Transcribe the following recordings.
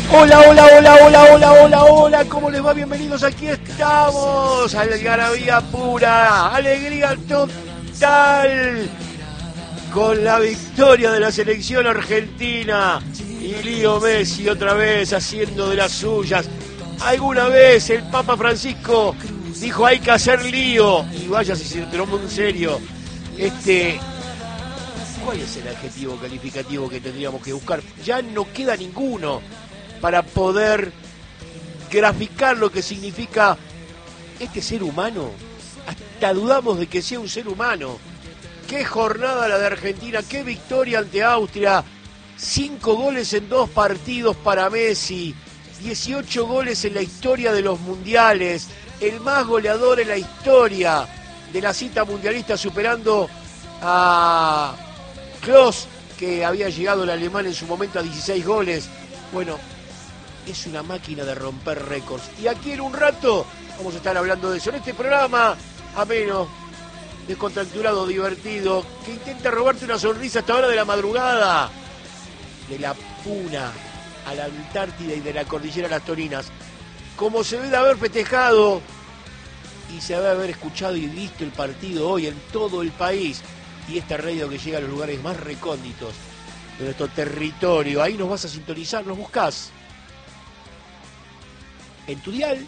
Hola, hola, hola, hola, hola, hola, hola, ¿cómo les va? Bienvenidos, aquí estamos, algarabía pura, alegría total, con la victoria de la selección argentina y Leo Messi otra vez haciendo de las suyas. Alguna vez el Papa Francisco dijo hay que hacer lío, y vaya si se tomó en serio. ¿Cuál es el adjetivo calificativo que tendríamos que buscar? Ya no queda ninguno para poder graficar lo que significa este ser humano. Hasta dudamos de que sea un ser humano. Qué jornada la de Argentina, qué victoria ante Austria. 5 goles en 2 partidos para Messi, 18 goles en la historia de los mundiales, el más goleador en la historia de la cita mundialista, superando a Klose, que había llegado el alemán en su momento a 16 goles. Bueno, es una máquina de romper récords. Y aquí en un rato vamos a estar hablando de eso. En este programa ameno, descontracturado, divertido, que intenta robarte una sonrisa hasta hora de la madrugada. De la Puna a la Antártida y de la Cordillera a las Toninas. Como se debe de haber festejado y se debe haber escuchado y visto el partido hoy en todo el país. Y esta radio que llega a los lugares más recónditos de nuestro territorio. Ahí nos vas a sintonizar, nos buscás en tu dial,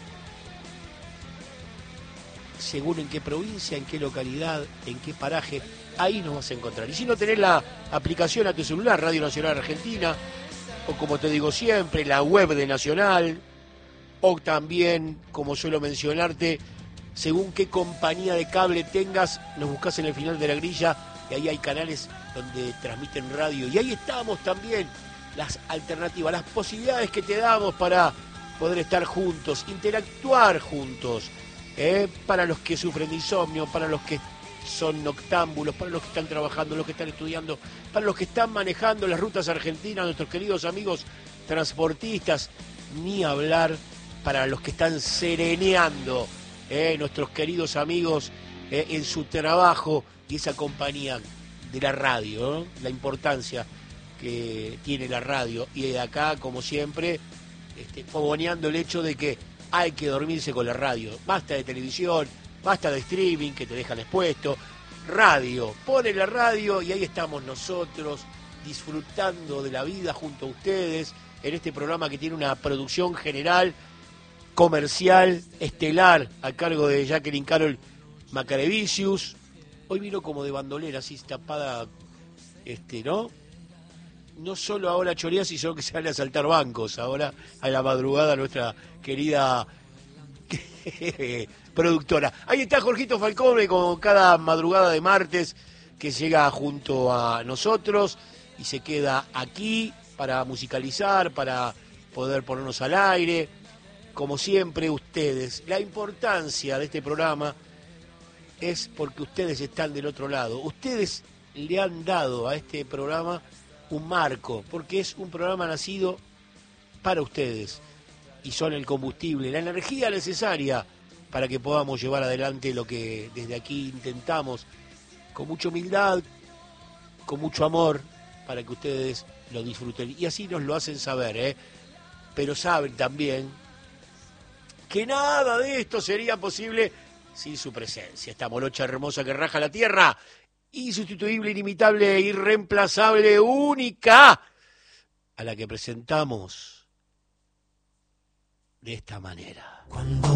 según en qué provincia, en qué localidad, en qué paraje, ahí nos vas a encontrar. Y si no tenés la aplicación a tu celular, Radio Nacional Argentina, o como te digo siempre, la web de Nacional, o también, como suelo mencionarte, según qué compañía de cable tengas, nos buscás en el final de la grilla, y ahí hay canales donde transmiten radio. Y ahí estamos también, las alternativas, las posibilidades que te damos para poder estar juntos, interactuar juntos, para los que sufren de insomnio, para los que son noctámbulos, para los que están trabajando, los que están estudiando, para los que están manejando las rutas argentinas, nuestros queridos amigos transportistas, ni hablar para los que están sereneando, nuestros queridos amigos en su trabajo y esa compañía de la radio, ¿no? La importancia que tiene la radio. Y de acá, como siempre, fogoneando el hecho de que hay que dormirse con la radio. Basta de televisión, basta de streaming que te dejan expuesto. Radio, pone la radio y ahí estamos nosotros disfrutando de la vida junto a ustedes en este programa que tiene una producción general, comercial, estelar, a cargo de Jacqueline Carol Macarevicius. Hoy vino como de bandolera, así tapada, ¿no? No solo ahora chorea, sino que sale a saltar bancos ahora a la madrugada nuestra querida productora. Ahí está Jorgito Falcone con cada madrugada de martes que llega junto a nosotros y se queda aquí para musicalizar, para poder ponernos al aire. Como siempre ustedes, la importancia de este programa es porque ustedes están del otro lado. Ustedes le han dado a este programa un marco, porque es un programa nacido para ustedes y son el combustible, la energía necesaria para que podamos llevar adelante lo que desde aquí intentamos, con mucha humildad, con mucho amor, para que ustedes lo disfruten. Y así nos lo hacen saber, pero saben también que nada de esto sería posible sin su presencia. Esta morocha hermosa que raja la tierra, insustituible, inimitable, irreemplazable, única, a la que presentamos de esta manera.